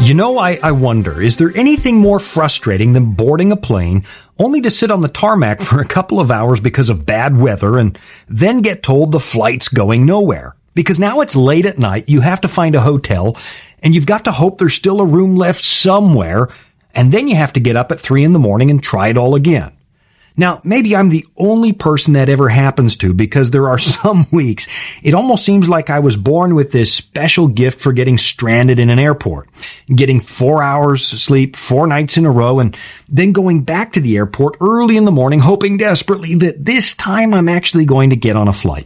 I wonder, is there anything more frustrating than boarding a plane only to sit on the tarmac for a couple of hours because of bad weather and then get told the flight's going nowhere? Because now it's late at night, you have to find a hotel, and you've got to hope there's still a room left somewhere, and then you have to get up at 3 a.m. and try it all again. Now, maybe I'm the only person that ever happens to, because there are some weeks it almost seems like I was born with this special gift for getting stranded in an airport, getting 4 hours sleep 4 nights in a row, and then going back to the airport early in the morning, hoping desperately that this time I'm actually going to get on a flight.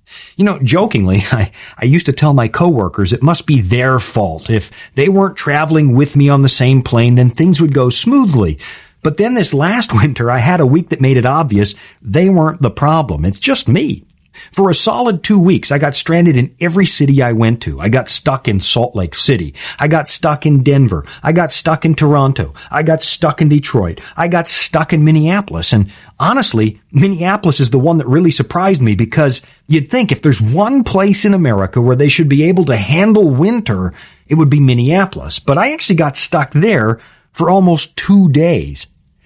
Jokingly, I used to tell my coworkers it must be their fault. If they weren't traveling with me on the same plane, then things would go smoothly. But then this last winter, I had a week that made it obvious they weren't the problem. It's just me. For a solid 2 weeks, I got stranded in every city I went to. I got stuck in Salt Lake City. I got stuck in Denver. I got stuck in Toronto. I got stuck in Detroit. I got stuck in Minneapolis. And honestly, Minneapolis is the one that really surprised me, because you'd think if there's one place in America where they should be able to handle winter, it would be Minneapolis. But I actually got stuck there for almost 2 days.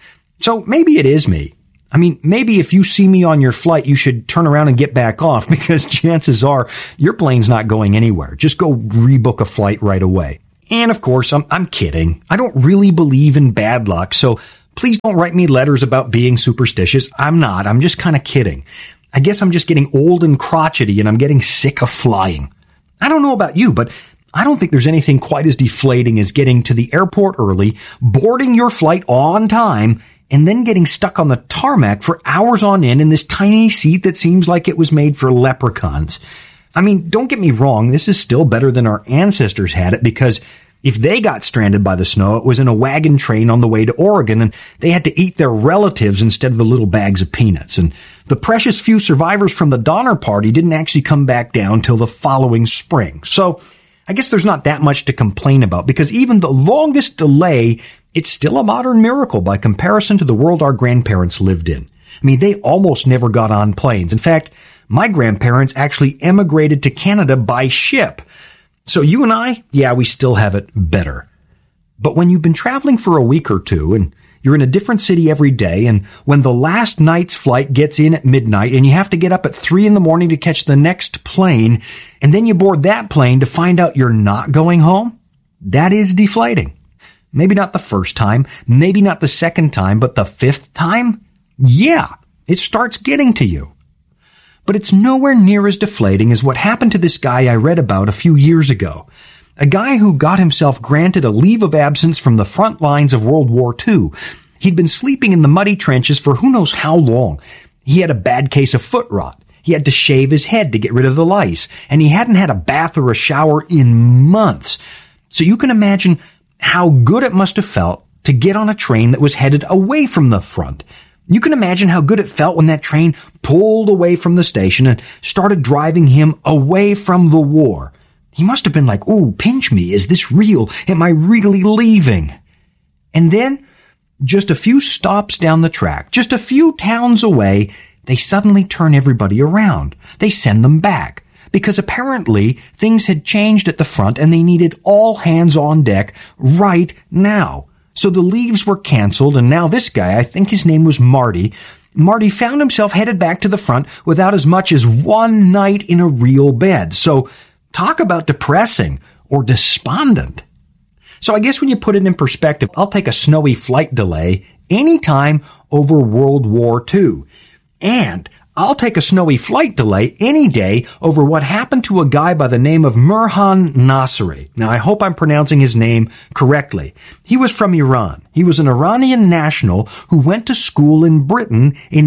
So maybe it is me. Maybe if you see me on your flight, you should turn around and get back off, because chances are your plane's not going anywhere. Just go rebook a flight right away. And of course, I'm kidding. I don't really believe in bad luck, so please don't write me letters about being superstitious. I'm not. I'm just kind of kidding. I guess I'm just getting old and crotchety, and I'm getting sick of flying. I don't know about you, but I don't think there's anything quite as deflating as getting to the airport early, boarding your flight on time, and then getting stuck on the tarmac for hours on end in this tiny seat that seems like it was made for leprechauns. Don't get me wrong, this is still better than our ancestors had it, because if they got stranded by the snow, it was in a wagon train on the way to Oregon, and they had to eat their relatives instead of the little bags of peanuts. And the precious few survivors from the Donner Party didn't actually come back down till the following spring. So I guess there's not that much to complain about, because even the longest delay, it's still a modern miracle by comparison to the world our grandparents lived in. They almost never got on planes. In fact, my grandparents actually emigrated to Canada by ship. So you and I, we still have it better. But when you've been traveling for a week or two, and you're in a different city every day, and when the last night's flight gets in at midnight, and you have to get up at 3 a.m. to catch the next plane, and then you board that plane to find out you're not going home, that is deflating. Maybe not the first time, maybe not the second time, but the 5th time? Yeah, it starts getting to you. But it's nowhere near as deflating as what happened to this guy I read about a few years ago. A guy who got himself granted a leave of absence from the front lines of World War II. He'd been sleeping in the muddy trenches for who knows how long. He had a bad case of foot rot. He had to shave his head to get rid of the lice, and he hadn't had a bath or a shower in months. So you can imagine how good it must have felt to get on a train that was headed away from the front. You can imagine how good it felt when that train pulled away from the station and started driving him away from the war. He must have been like, "Ooh, pinch me. Is this real? Am I really leaving?" And then, just a few stops down the track, just a few towns away, they suddenly turn everybody around. They send them back, because apparently things had changed at the front and they needed all hands on deck right now. So the leaves were canceled, and now this guy, I think his name was Marty, found himself headed back to the front without as much as one night in a real bed. So talk about depressing or despondent. So I guess when you put it in perspective, I'll take a snowy flight delay anytime over World War II. And I'll take a snowy flight delay any day over what happened to a guy by the name of Murhan Nasseri. Now, I hope I'm pronouncing his name correctly. He was from Iran. He was an Iranian national who went to school in Britain in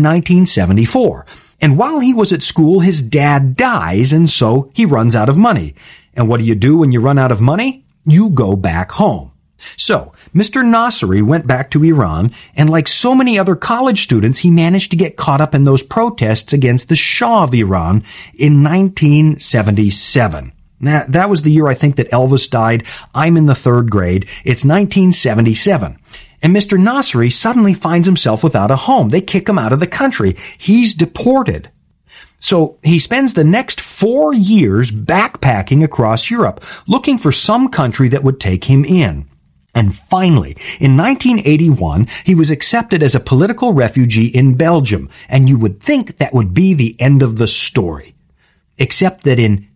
1974. And while he was at school, his dad dies, and so he runs out of money. And what do you do when you run out of money? You go back home. So, Mr. Nasseri went back to Iran, and like so many other college students, he managed to get caught up in those protests against the Shah of Iran in 1977. Now, that was the year I think that Elvis died. I'm in the 3rd grade. It's 1977. And Mr. Nasseri suddenly finds himself without a home. They kick him out of the country. He's deported. So he spends the next 4 years backpacking across Europe, looking for some country that would take him in. And finally, in 1981, he was accepted as a political refugee in Belgium, and you would think that would be the end of the story. Except that in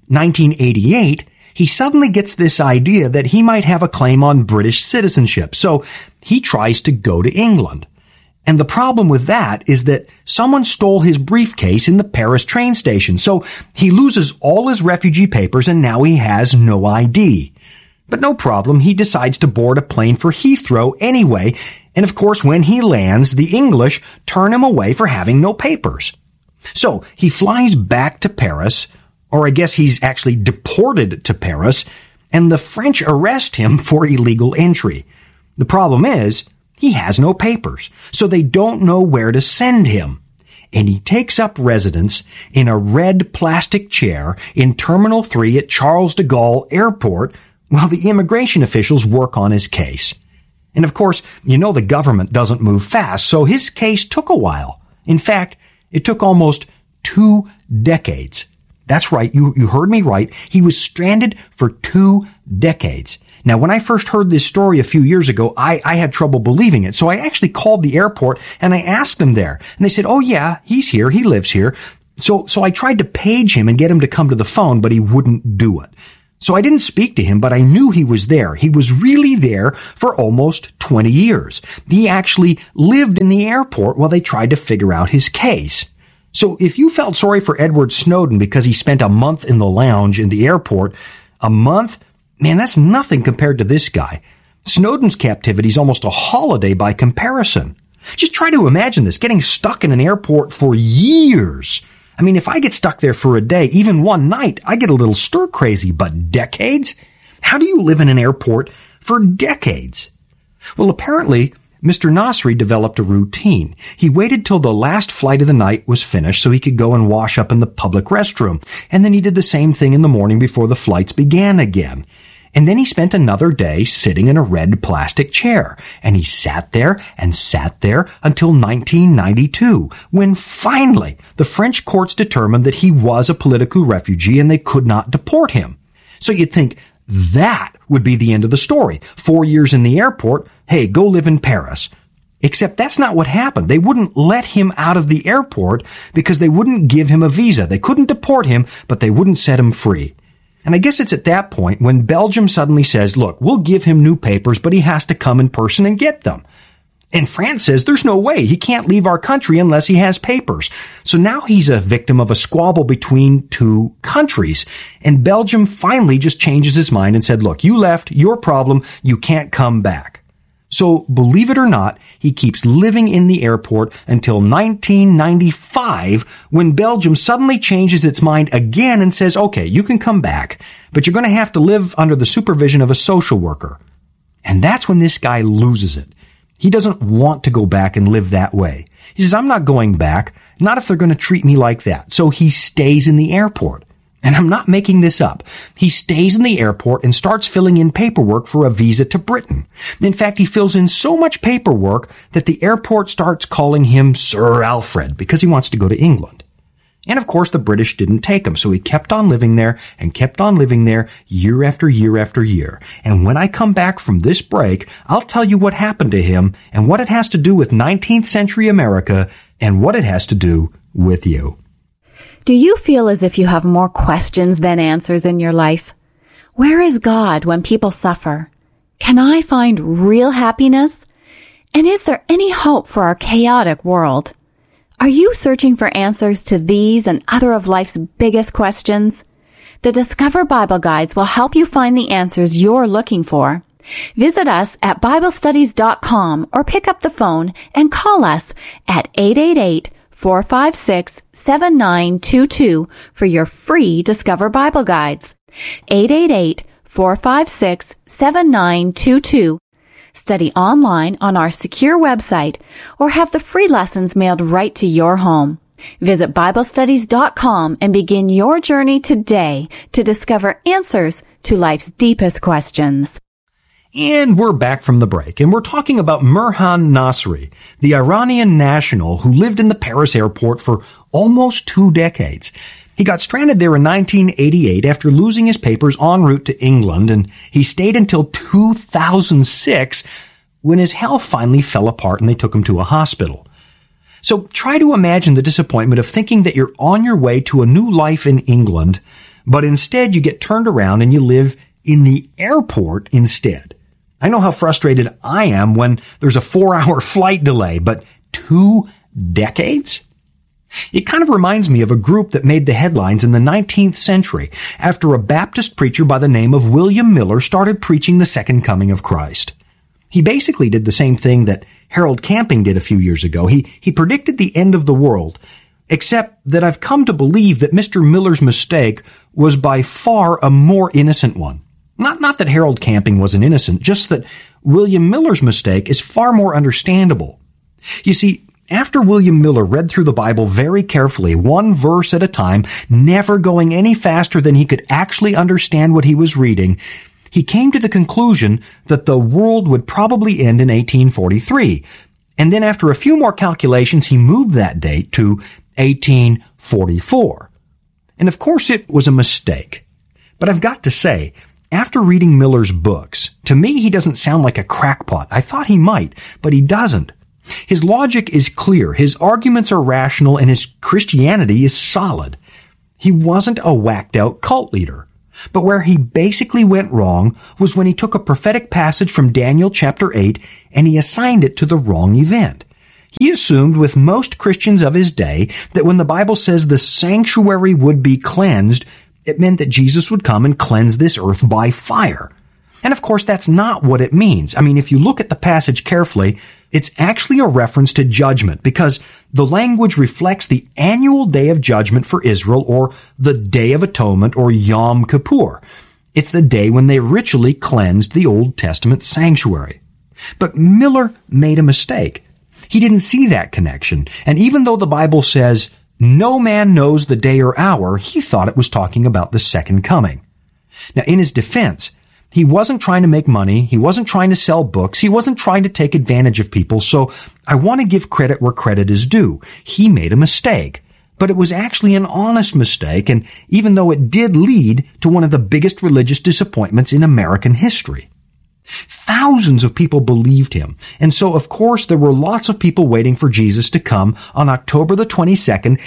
1988, he suddenly gets this idea that he might have a claim on British citizenship, so he tries to go to England. And the problem with that is that someone stole his briefcase in the Paris train station, so he loses all his refugee papers and now he has no ID. But no problem, he decides to board a plane for Heathrow anyway, and of course when he lands, the English turn him away for having no papers. So he flies back to Paris, or I guess he's actually deported to Paris, and the French arrest him for illegal entry. The problem is, he has no papers, so they don't know where to send him. And he takes up residence in a red plastic chair in Terminal 3 at Charles de Gaulle Airport while the immigration officials work on his case. And of course, you know the government doesn't move fast, so his case took a while. In fact, it took almost 2 decades. That's right, you heard me right. He was stranded for 2 decades. Now, when I first heard this story a few years ago, I had trouble believing it. So I actually called the airport and I asked them there. And they said, oh yeah, he's here. He lives here. So I tried to page him and get him to come to the phone, but he wouldn't do it. So I didn't speak to him, but I knew he was there. He was really there for almost 20 years. He actually lived in the airport while they tried to figure out his case. So if you felt sorry for Edward Snowden because he spent a month in the lounge in the airport, a month, man, that's nothing compared to this guy. Snowden's captivity is almost a holiday by comparison. Just try to imagine this, getting stuck in an airport for years. I mean, if I get stuck there for a day, even one night, I get a little stir crazy, but decades? How do you live in an airport for decades? Well, apparently, Mr. Nasri developed a routine. He waited till the last flight of the night was finished so he could go and wash up in the public restroom. And then he did the same thing in the morning before the flights began again. And then he spent another day sitting in a red plastic chair. And he sat there until 1992, when finally the French courts determined that he was a political refugee and they could not deport him. So you'd think that would be the end of the story. 4 years in the airport, hey, go live in Paris. Except that's not what happened. They wouldn't let him out of the airport because they wouldn't give him a visa. They couldn't deport him, but they wouldn't set him free. And I guess it's at that point when Belgium suddenly says, look, we'll give him new papers, but he has to come in person and get them. And France says there's no way. He can't leave our country unless he has papers. So now he's a victim of a squabble between two countries. And Belgium finally just changes his mind and said, look, you left, your problem, you can't come back. So believe it or not, he keeps living in the airport until 1995 when Belgium suddenly changes its mind again and says, okay, you can come back, but you're going to have to live under the supervision of a social worker. And that's when this guy loses it. He doesn't want to go back and live that way. He says, I'm not going back, not if they're going to treat me like that. So he stays in the airport. And I'm not making this up. He stays in the airport and starts filling in paperwork for a visa to Britain. In fact, he fills in so much paperwork that the airport starts calling him Sir Alfred because he wants to go to England. And of course, the British didn't take him, so he kept on living there and kept on living there year after year after year. And when I come back from this break, I'll tell you what happened to him and what it has to do with 19th century America and what it has to do with you. Do you feel as if you have more questions than answers in your life? Where is God when people suffer? Can I find real happiness? And is there any hope for our chaotic world? Are you searching for answers to these and other of life's biggest questions? The Discover Bible Guides will help you find the answers you're looking for. Visit us at BibleStudies.com or pick up the phone and call us at 888-456-7922 for your free Discover Bible Guides. 888-456-7922. Study online on our secure website or have the free lessons mailed right to your home. Visit BibleStudies.com and begin your journey today to discover answers to life's deepest questions. And we're back from the break, and we're talking about Mirhan Nasri, the Iranian national who lived in the Paris airport for almost 2 decades. He got stranded there in 1988 after losing his papers en route to England, and he stayed until 2006 when his health finally fell apart and they took him to a hospital. So try to imagine the disappointment of thinking that you're on your way to a new life in England, but instead you get turned around and you live in the airport instead. I know how frustrated I am when there's a 4-hour flight delay, but 2 decades? It kind of reminds me of a group that made the headlines in the 19th century after a Baptist preacher by the name of William Miller started preaching the second coming of Christ. He basically did the same thing that Harold Camping did a few years ago. He predicted the end of the world, except that I've come to believe that Mr. Miller's mistake was by far a more innocent one. Not that Harold Camping wasn't innocent, just that William Miller's mistake is far more understandable. You see, after William Miller read through the Bible very carefully, one verse at a time, never going any faster than he could actually understand what he was reading, he came to the conclusion that the world would probably end in 1843. And then after a few more calculations, he moved that date to 1844. And of course it was a mistake. But I've got to say, after reading Miller's books, to me he doesn't sound like a crackpot. I thought he might, but he doesn't. His logic is clear, his arguments are rational, and his Christianity is solid. He wasn't a whacked-out cult leader. But where he basically went wrong was when he took a prophetic passage from Daniel chapter 8 and he assigned it to the wrong event. He assumed with most Christians of his day that when the Bible says the sanctuary would be cleansed, it meant that Jesus would come and cleanse this earth by fire. And of course, that's not what it means. I mean, if you look at the passage carefully, it's actually a reference to judgment because the language reflects the annual day of judgment for Israel, or the Day of Atonement, or Yom Kippur. It's the day when they ritually cleansed the Old Testament sanctuary. But Miller made a mistake. He didn't see that connection, and even though the Bible says, "No man knows the day or hour," he thought it was talking about the second coming. Now, in his defense, he wasn't trying to make money. He wasn't trying to sell books. He wasn't trying to take advantage of people. So I want to give credit where credit is due. He made a mistake, but it was actually an honest mistake. And even though it did lead to one of the biggest religious disappointments in American history, thousands of people believed him. And so, of course, there were lots of people waiting for Jesus to come on October the 22nd,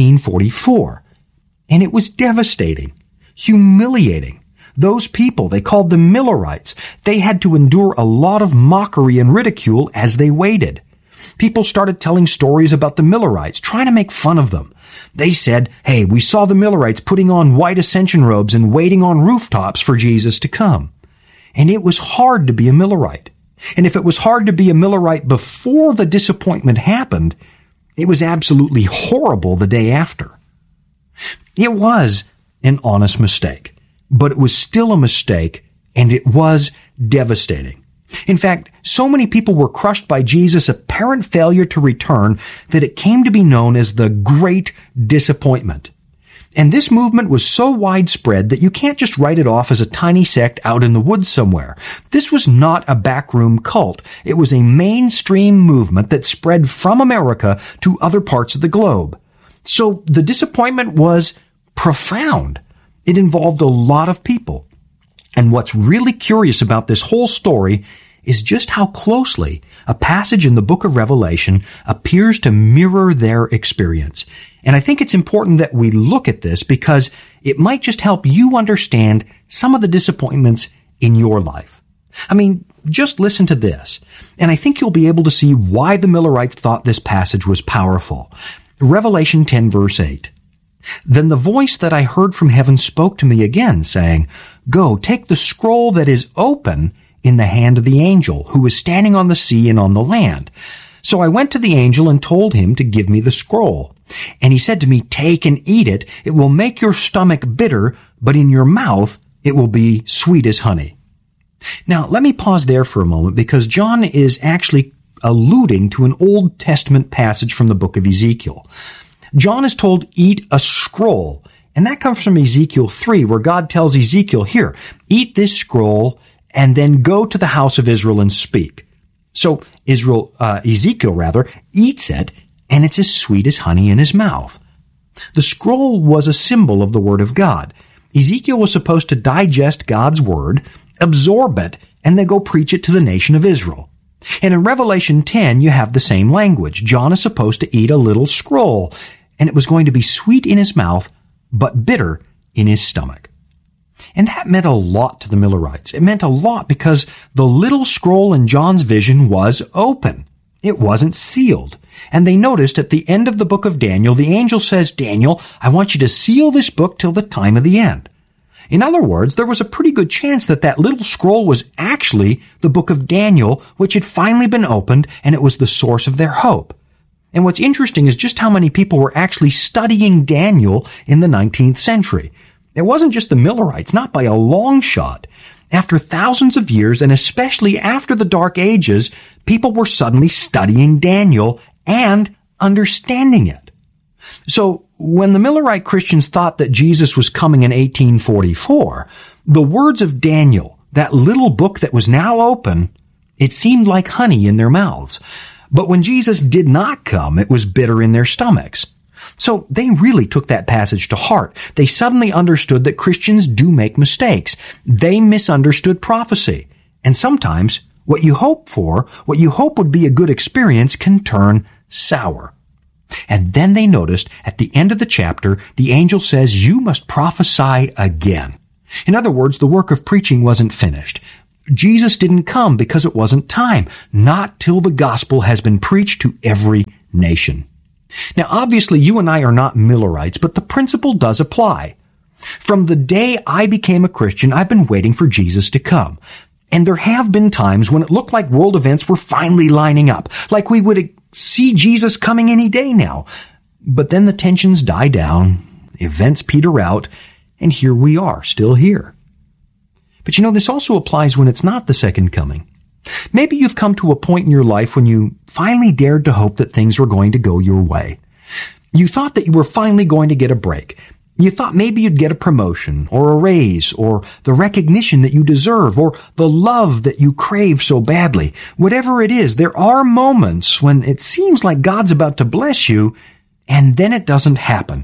1844. And it was devastating, humiliating. Those people, they called them Millerites, they had to endure a lot of mockery and ridicule as they waited. People started telling stories about the Millerites, trying to make fun of them. They said, "Hey, we saw the Millerites putting on white ascension robes and waiting on rooftops for Jesus to come." And it was hard to be a Millerite. And if it was hard to be a Millerite before the disappointment happened, it was absolutely horrible the day after. It was an honest mistake. But it was still a mistake, and it was devastating. In fact, so many people were crushed by Jesus' apparent failure to return that it came to be known as the Great Disappointment. And this movement was so widespread that you can't just write it off as a tiny sect out in the woods somewhere. This was not a backroom cult. It was a mainstream movement that spread from America to other parts of the globe. So the disappointment was profound. It involved a lot of people. And what's really curious about this whole story is just how closely a passage in the book of Revelation appears to mirror their experience. And I think it's important that we look at this because it might just help you understand some of the disappointments in your life. I mean, just listen to this, and I think you'll be able to see why the Millerites thought this passage was powerful. Revelation 10 verse 8. Then the voice that I heard from heaven spoke to me again, saying, "Go, take the scroll that is open in the hand of the angel, who is standing on the sea and on the land." So I went to the angel and told him to give me the scroll. And he said to me, "Take and eat it. It will make your stomach bitter, but in your mouth it will be sweet as honey." Now, let me pause there for a moment because John is actually alluding to an Old Testament passage from the book of Ezekiel. John is told, "Eat a scroll." And that comes from Ezekiel 3, where God tells Ezekiel, "Here, eat this scroll, and then go to the house of Israel and speak." So Ezekiel eats it, and it's as sweet as honey in his mouth. The scroll was a symbol of the Word of God. Ezekiel was supposed to digest God's Word, absorb it, and then go preach it to the nation of Israel. And in Revelation 10, you have the same language. John is supposed to eat a little scroll, and it was going to be sweet in his mouth, but bitter in his stomach. And that meant a lot to the Millerites. It meant a lot because the little scroll in John's vision was open. It wasn't sealed. And they noticed at the end of the book of Daniel, the angel says, "Daniel, I want you to seal this book till the time of the end." In other words, there was a pretty good chance that that little scroll was actually the book of Daniel, which had finally been opened, and it was the source of their hope. And what's interesting is just how many people were actually studying Daniel in the 19th century. It wasn't just the Millerites, not by a long shot. After thousands of years, and especially after the Dark Ages, people were suddenly studying Daniel and understanding it. So, when the Millerite Christians thought that Jesus was coming in 1844, the words of Daniel, that little book that was now open, it seemed like honey in their mouths. But when Jesus did not come, it was bitter in their stomachs. So they really took that passage to heart. They suddenly understood that Christians do make mistakes. They misunderstood prophecy. And sometimes what you hope for, what you hope would be a good experience, can turn sour. And then they noticed at the end of the chapter, the angel says, "You must prophesy again." In other words, the work of preaching wasn't finished. Jesus didn't come because it wasn't time, not till the gospel has been preached to every nation. Now, obviously, you and I are not Millerites, but the principle does apply. From the day I became a Christian, I've been waiting for Jesus to come. And there have been times when it looked like world events were finally lining up, like we would see Jesus coming any day now. But then the tensions die down, events peter out, and here we are, still here. But you know, this also applies when it's not the second coming. Maybe you've come to a point in your life when you finally dared to hope that things were going to go your way. You thought that you were finally going to get a break. You thought maybe you'd get a promotion, or a raise, or the recognition that you deserve, or the love that you crave so badly. Whatever it is, there are moments when it seems like God's about to bless you, and then it doesn't happen.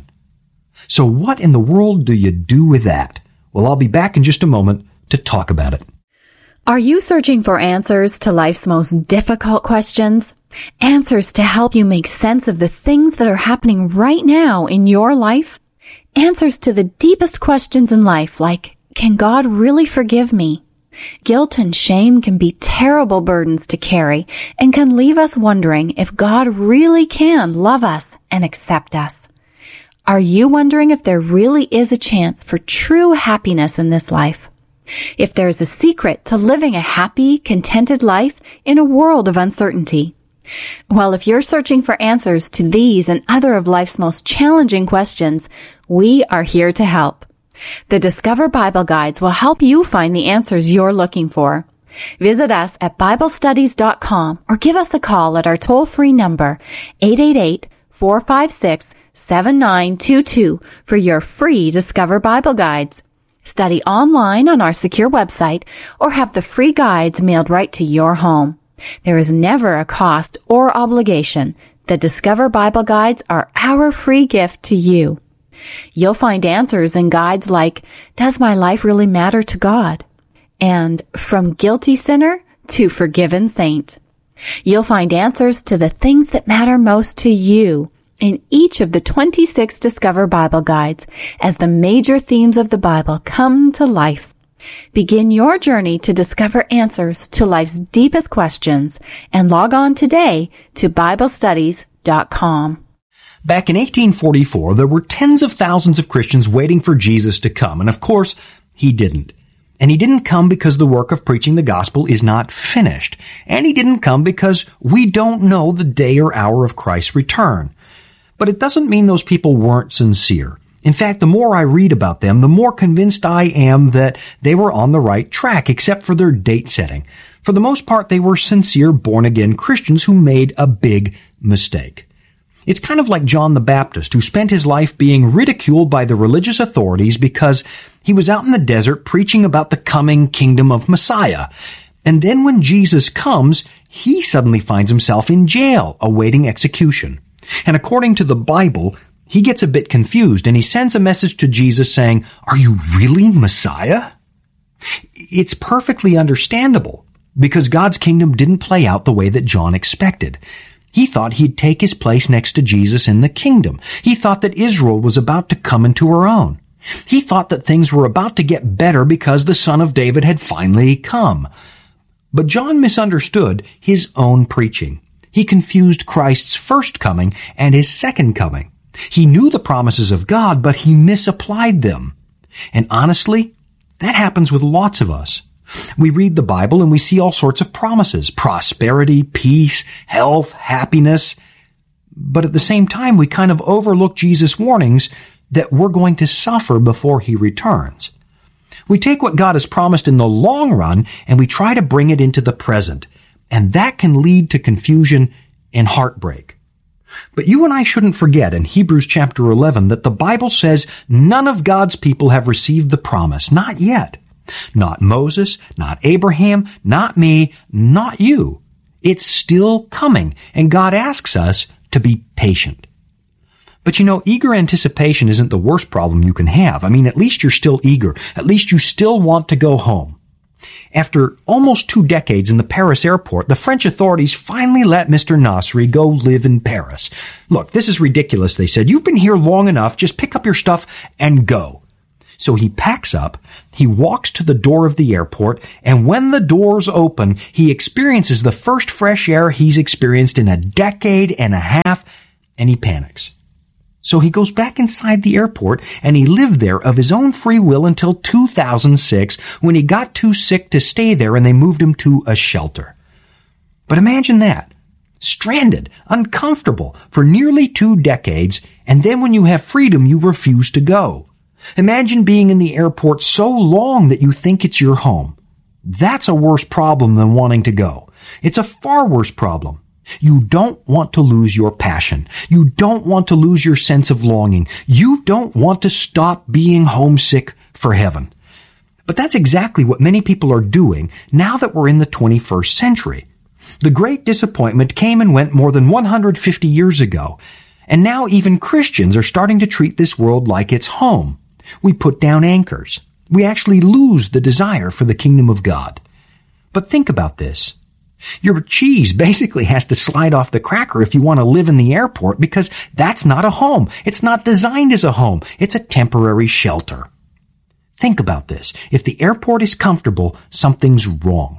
So what in the world do you do with that? Well, I'll be back in just a moment to talk about it. Are you searching for answers to life's most difficult questions? Answers to help you make sense of the things that are happening right now in your life? Answers to the deepest questions in life, like, can God really forgive me? Guilt and shame can be terrible burdens to carry and can leave us wondering if God really can love us and accept us. Are you wondering if there really is a chance for true happiness in this life? If there's a secret to living a happy, contented life in a world of uncertainty? Well, if you're searching for answers to these and other of life's most challenging questions, we are here to help. The Discover Bible Guides will help you find the answers you're looking for. Visit us at BibleStudies.com or give us a call at our toll-free number, 888-456-7922 for your free Discover Bible Guides. Study online on our secure website or have the free guides mailed right to your home. There is never a cost or obligation. The Discover Bible Guides are our free gift to you. You'll find answers in guides like, Does my life really matter to God? And From Guilty Sinner to Forgiven Saint. You'll find answers to the things that matter most to you in each of the 26 Discover Bible Guides as the major themes of the Bible come to life. Begin your journey to discover answers to life's deepest questions and log on today to BibleStudies.com. Back in 1844, there were tens of thousands of Christians waiting for Jesus to come, and of course, he didn't. And he didn't come because the work of preaching the gospel is not finished. And he didn't come because we don't know the day or hour of Christ's return. But it doesn't mean those people weren't sincere. In fact, the more I read about them, the more convinced I am that they were on the right track, except for their date setting. For the most part, they were sincere, born-again Christians who made a big mistake. It's kind of like John the Baptist, who spent his life being ridiculed by the religious authorities because he was out in the desert preaching about the coming kingdom of Messiah. And then when Jesus comes, he suddenly finds himself in jail, awaiting execution. And according to the Bible, he gets a bit confused and he sends a message to Jesus saying, "Are you really Messiah?" It's perfectly understandable because God's kingdom didn't play out the way that John expected. He thought he'd take his place next to Jesus in the kingdom. He thought that Israel was about to come into her own. He thought that things were about to get better because the Son of David had finally come. But John misunderstood his own preaching. He confused Christ's first coming and his second coming. He knew the promises of God, but he misapplied them. And honestly, that happens with lots of us. We read the Bible and we see all sorts of promises, prosperity, peace, health, happiness. But at the same time, we kind of overlook Jesus' warnings that we're going to suffer before he returns. We take what God has promised in the long run and we try to bring it into the present. And that can lead to confusion and heartbreak. But you and I shouldn't forget in Hebrews chapter 11 that the Bible says none of God's people have received the promise. Not yet. Not Moses, not Abraham, not me, not you. It's still coming, and God asks us to be patient. But you know, eager anticipation isn't the worst problem you can have. I mean, at least you're still eager. At least you still want to go home. After almost 2 decades in the Paris airport, the French authorities finally let Mr. Nasri go live in Paris. Look, this is ridiculous, they said. You've been here long enough. Just pick up your stuff and go. So he packs up, he walks to the door of the airport, and when the doors open, he experiences the first fresh air he's experienced in a decade and a half, and he panics. So he goes back inside the airport, and he lived there of his own free will until 2006, when he got too sick to stay there and they moved him to a shelter. But imagine that. Stranded, uncomfortable for nearly 2 decades, and then when you have freedom, you refuse to go. Imagine being in the airport so long that you think it's your home. That's a worse problem than wanting to go. It's a far worse problem. You don't want to lose your passion. You don't want to lose your sense of longing. You don't want to stop being homesick for heaven. But that's exactly what many people are doing now that we're in the 21st century. The Great Disappointment came and went more than 150 years ago. And now even Christians are starting to treat this world like it's home. We put down anchors. We actually lose the desire for the kingdom of God. But think about this. Your cheese basically has to slide off the cracker if you want to live in the airport because that's not a home. It's not designed as a home. It's a temporary shelter. Think about this. If the airport is comfortable, something's wrong.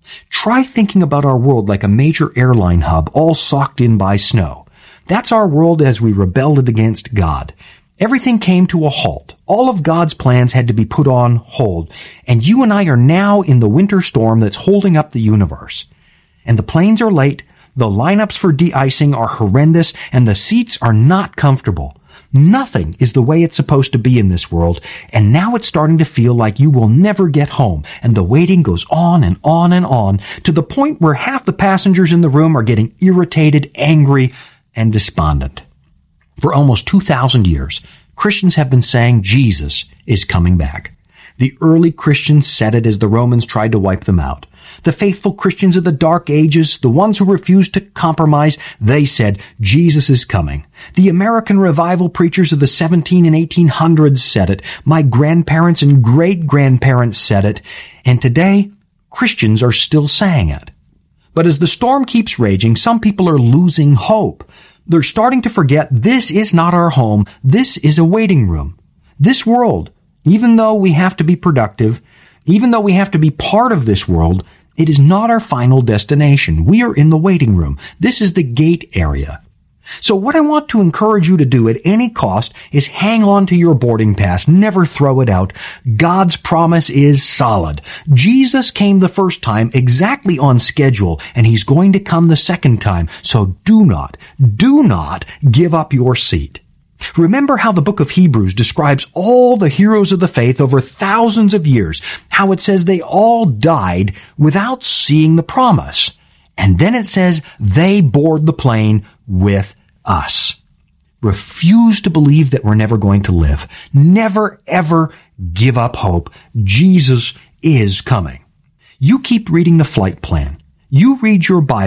Try thinking about our world like a major airline hub all socked in by snow. That's our world as we rebelled against God. Everything came to a halt. All of God's plans had to be put on hold. And you and I are now in the winter storm that's holding up the universe. And the planes are late, the lineups for de-icing are horrendous, and the seats are not comfortable. Nothing is the way it's supposed to be in this world, and now it's starting to feel like you will never get home, and the waiting goes on and on and on, to the point where half the passengers in the room are getting irritated, angry, and despondent. For almost 2,000 years, Christians have been saying Jesus is coming back. The early Christians said it as the Romans tried to wipe them out. The faithful Christians of the Dark Ages, the ones who refused to compromise, they said Jesus is coming. The American revival preachers of the 17 and 1800s said it. My grandparents and great-grandparents said it. And today, Christians are still saying it. But as the storm keeps raging, some people are losing hope. They're starting to forget this is not our home. This is a waiting room. This world, even though we have to be productive, even though we have to be part of this world, it is not our final destination. We are in the waiting room. This is the gate area. So what I want to encourage you to do at any cost is hang on to your boarding pass. Never throw it out. God's promise is solid. Jesus came the first time exactly on schedule, and he's going to come the second time. So do not give up your seat. Remember how the book of Hebrews describes all the heroes of the faith over thousands of years, how it says they all died without seeing the promise. And then it says they board the plane with us. Refuse to believe that we're never going to live. Never, ever give up hope. Jesus is coming. You keep reading the flight plan. You read your Bible.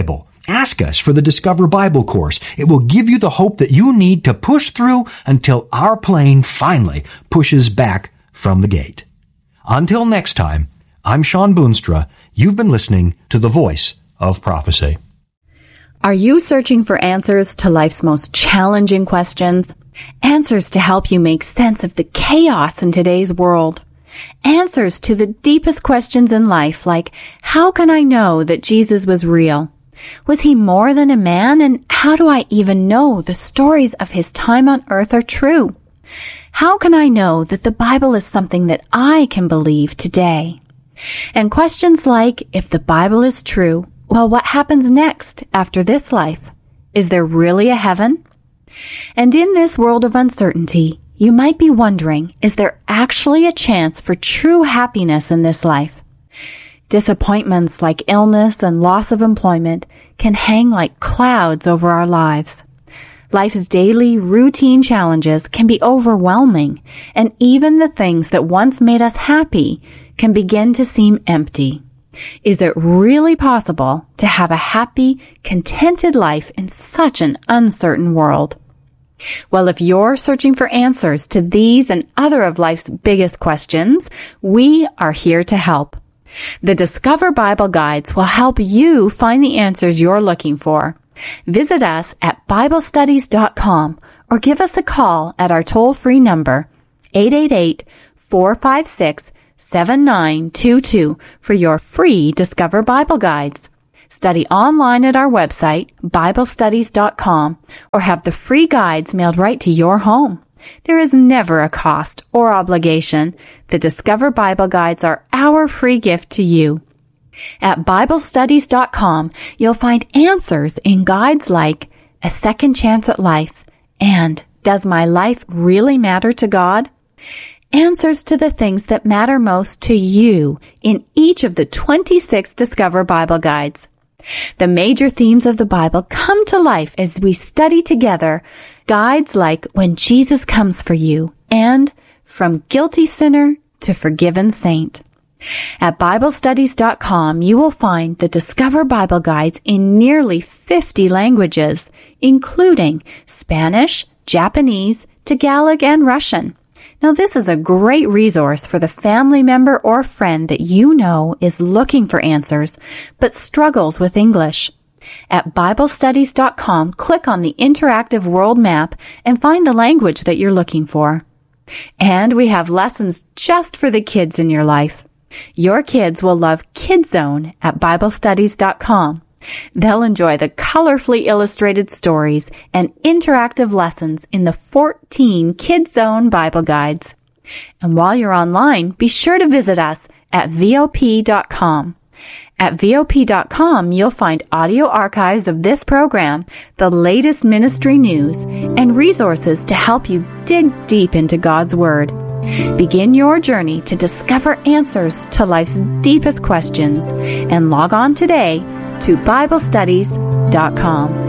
Ask us for the Discover Bible course. It will give you the hope that you need to push through until our plane finally pushes back from the gate. Until next time, I'm Sean Boonstra. You've been listening to The Voice of Prophecy. Are you searching for answers to life's most challenging questions? Answers to help you make sense of the chaos in today's world. Answers to the deepest questions in life, like, how can I know that Jesus was real? Was he more than a man? And how do I even know the stories of his time on earth are true? How can I know that the Bible is something that I can believe today? And questions like, if the Bible is true, well, what happens next after this life? Is there really a heaven? And in this world of uncertainty, you might be wondering, is there actually a chance for true happiness in this life? Disappointments like illness and loss of employment can hang like clouds over our lives. Life's daily routine challenges can be overwhelming, and even the things that once made us happy can begin to seem empty. Is it really possible to have a happy, contented life in such an uncertain world? Well, if you're searching for answers to these and other of life's biggest questions, we are here to help. The Discover Bible Guides will help you find the answers you're looking for. Visit us at BibleStudies.com or give us a call at our toll-free number, 888-456-7922 for your free Discover Bible Guides. Study online at our website, BibleStudies.com, or have the free guides mailed right to your home. There is never a cost or obligation. The Discover Bible Guides are our free gift to you. At BibleStudies.com, you'll find answers in guides like A Second Chance at Life and Does My Life Really Matter to God? Answers to the things that matter most to you in each of the 26 Discover Bible Guides. The major themes of the Bible come to life as we study together guides like When Jesus Comes for You and From Guilty Sinner to Forgiven Saint. At BibleStudies.com, you will find the Discover Bible Guides in nearly 50 languages, including Spanish, Japanese, Tagalog, and Russian. Now, this is a great resource for the family member or friend that you know is looking for answers but struggles with English. At BibleStudies.com, click on the interactive world map and find the language that you're looking for. And we have lessons just for the kids in your life. Your kids will love KidZone at BibleStudies.com. They'll enjoy the colorfully illustrated stories and interactive lessons in the 14 KidZone Bible Guides. And while you're online, be sure to visit us at VOP.com. At VOP.com, you'll find audio archives of this program, the latest ministry news, and resources to help you dig deep into God's Word. Begin your journey to discover answers to life's deepest questions and log on today to BibleStudies.com.